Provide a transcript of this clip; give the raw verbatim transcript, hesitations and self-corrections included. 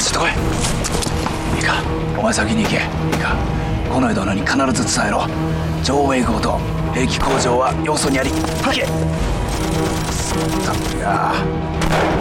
ちょっと来い。いいか、お前先に行け。いいか、近衛殿に必ず伝えろ。上映号と兵器工場は要素にあり。はけ。さあ、いや